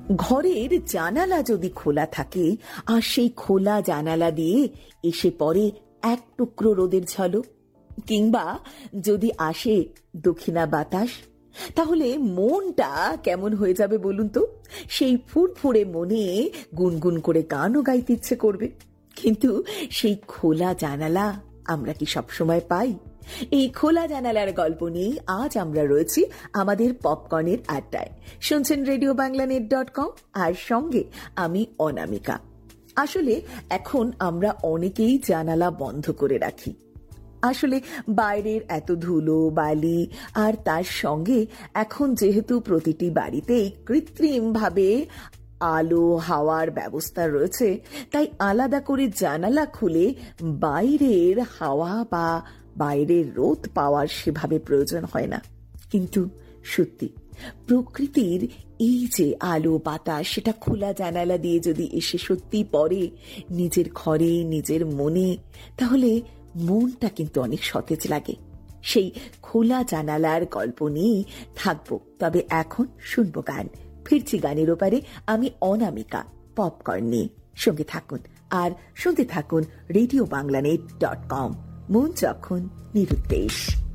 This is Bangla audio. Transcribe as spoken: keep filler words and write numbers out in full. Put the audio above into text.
ঘরের জানালা যদি খোলা থাকে আর সেই খোলা জানালা দিয়ে এসে পড়ে এক টুকরো রোদের ঝলক, কিংবা যদি আসে দক্ষিণা বাতাস, তাহলে মনটা কেমন হয়ে যাবে বলুন তো? সেই ফুরফুরে মনে গুনগুন করে গানও গাইতে ইচ্ছে করবে। কিন্তু সেই খোলা জানালা আমরা কি সবসময় পাই? এই খোলা জানালার গল্প নিয়ে আজ আমরা রয়েছি আমাদের পপকর্নের আড্ডায়। শুনছেন radio Bangla net dot com, আর সঙ্গে আমি অনামিকা। আসলে এখন আমরা অনেকেই জানালা বন্ধ করে রাখি। আসলে বাইরের এত ধুলো বালি, আর তার সঙ্গে এখন যেহেতু প্রতিটি বাড়িতেই কৃত্রিম ভাবে আলো হাওয়ার ব্যবস্থা রয়েছে, তাই আলাদা করে জানালা খুলে বাইরের হাওয়া বা বাইরের রোদ পাওয়ার সেভাবে প্রয়োজন হয় না। কিন্তু সত্যি প্রকৃতির এই যে আলো বাতাস, সেটা খোলা জানালা দিয়ে যদি এসে সত্যি পড়ে নিজের ঘরে নিজের মনে, তাহলে মনটা কিন্তু অনেক সতেজ লাগে। সেই খোলা জানালার গল্প নিয়েই থাকবো। তবে এখন শুনবো গান। ফিরছি গানের ওপারে, আমি অনামিকা, পপকর্ন নিয়ে। সঙ্গে থাকুন আর শুনতে থাকুন radio Bangla net dot com. মন যখন নিরুদ্দেশ।